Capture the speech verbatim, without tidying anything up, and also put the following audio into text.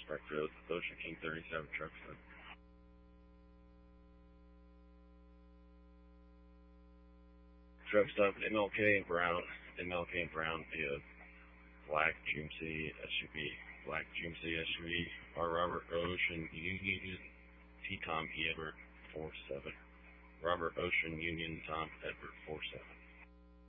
Springfield, Ocean King thirty-seven truck stop. Truck stop M L K and Brown. M L K and Brown via black G M C S U V. Black G M C S U V. R. Robert Ocean Union T. Tom Edward four seven. Robert Ocean Union Tom Edward four seven.